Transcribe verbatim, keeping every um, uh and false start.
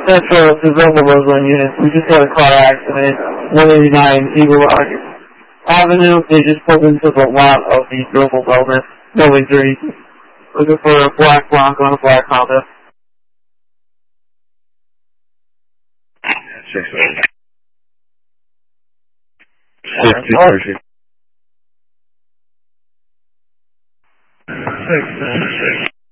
Central to Zoma Roseland unit. We just had a car accident, one eighty-nine Eagle Rock Avenue. They just pulled into the lot of the Global Wellness. No injuries. Looking for a black Bronco and a black Honda. Six, six, six, six.